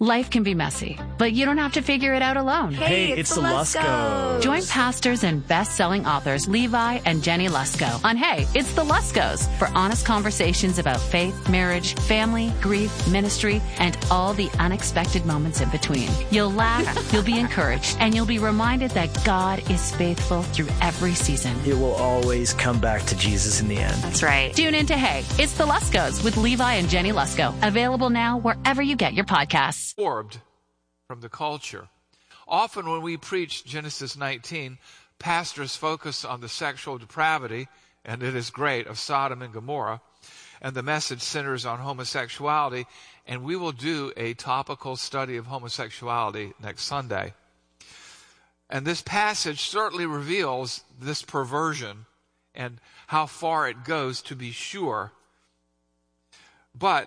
Life can be messy, but you don't have to figure it out alone. Hey, it's the Luskos. Join pastors and best-selling authors Levi and Jenny Lusko on Hey, It's the Luskos for honest conversations about faith, marriage, family, grief, ministry, and all the unexpected moments in between. You'll laugh, you'll be encouraged, and you'll be reminded that God is faithful through every season. It will always come back to Jesus in the end. That's right. Tune in to Hey, It's the Luskos with Levi and Jenny Lusko. Available now wherever you get your podcasts. Absorbed from the culture. Often when we preach Genesis 19, pastors focus on the sexual depravity, and it is great, of Sodom and Gomorrah, and the message centers on homosexuality, and we will do a topical study of homosexuality next Sunday. And this passage certainly reveals this perversion and how far it goes, to be sure. But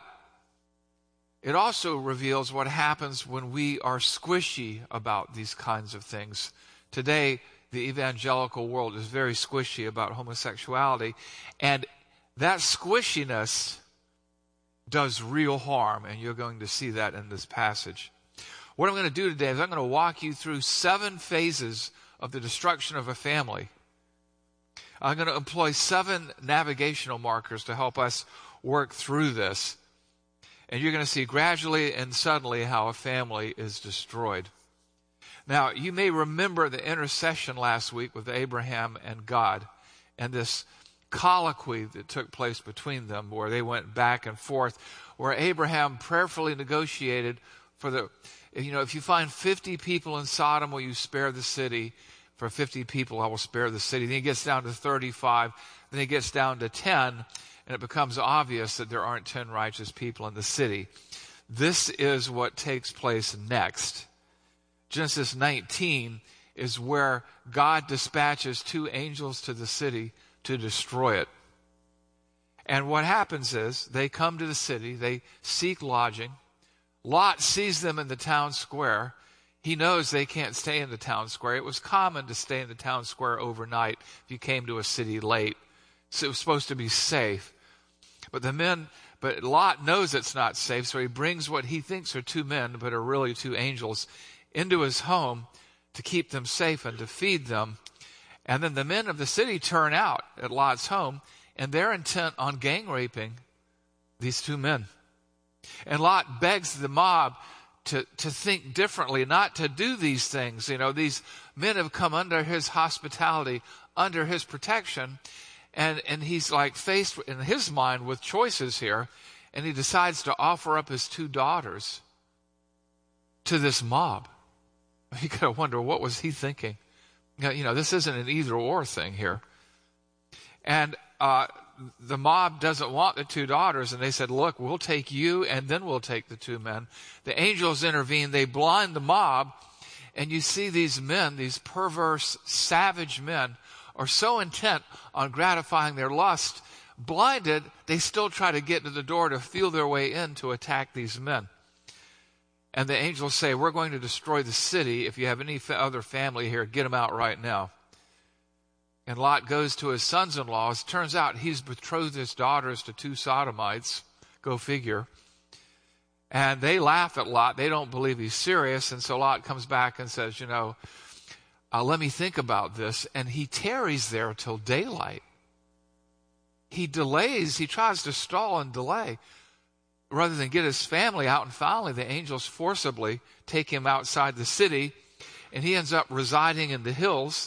it also reveals what happens when we are squishy about these kinds of things. Today, the evangelical world is very squishy about homosexuality, and that squishiness does real harm, and you're going to see that in this passage. What I'm going to do today is I'm going to walk you through 7 phases of the destruction of a family. I'm going to employ 7 navigational markers to help us work through this. And you're going to see gradually and suddenly how a family is destroyed. Now, you may remember the intercession last week with Abraham and God, and this colloquy that took place between them, where they went back and forth, where Abraham prayerfully negotiated for if you find 50 people in Sodom, will you spare the city? For 50 people, I will spare the city. Then he gets down to 35. Then he gets down to 10. And it becomes obvious that there aren't 10 righteous people in the city. This is what takes place next. Genesis 19 is where God dispatches 2 angels to the city to destroy it. And what happens is they come to the city, they seek lodging. Lot sees them in the town square. He knows they can't stay in the town square. It was common to stay in the town square overnight if you came to a city late. So it was supposed to be safe. But Lot knows it's not safe, so he brings what he thinks are 2 men, but are really 2 angels, into his home to keep them safe and to feed them. And then the men of the city turn out at Lot's home, and they're intent on gang raping these 2 men. And Lot begs the mob to think differently, not to do these things. These men have come under his hospitality, under his protection, and he's faced in his mind with choices here, and he decides to offer up his 2 daughters to this mob. You gotta wonder, what was he thinking? This isn't an either-or thing here. And the mob doesn't want the 2 daughters, and they said, look, we'll take you, and then we'll take the 2 men. The angels intervene, they blind the mob, and you see these men, these perverse, savage men, are so intent on gratifying their lust, blinded, they still try to get to the door to feel their way in to attack these men. And the angels say, we're going to destroy the city. If you have any other family here, get them out right now. And Lot goes to his sons-in-law. It turns out he's betrothed his daughters to 2 sodomites. Go figure. And they laugh at Lot. They don't believe he's serious. And so Lot comes back and says, let me think about this. And he tarries there till daylight. He delays. He tries to stall and delay rather than get his family out. And finally, the angels forcibly take him outside the city, and he ends up residing in the hills.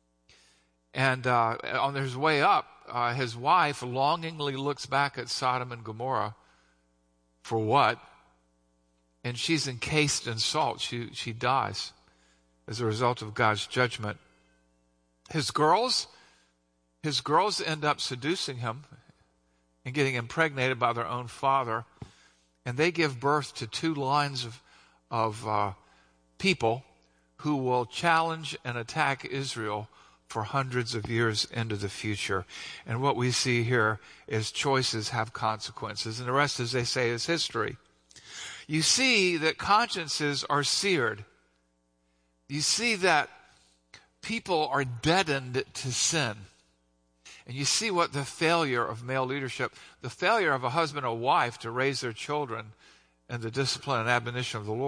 And on his way up, his wife longingly looks back at Sodom and Gomorrah. For what? And she's encased in salt. She dies as a result of God's judgment. His girls end up seducing him and getting impregnated by their own father. And they give birth to 2 lines of people who will challenge and attack Israel for hundreds of years into the future. And what we see here is choices have consequences. And the rest, as they say, is history. You see that consciences are seared. You see that people are deadened to sin. And you see what the failure of male leadership, the failure of a husband or wife to raise their children in the discipline and admonition of the Lord,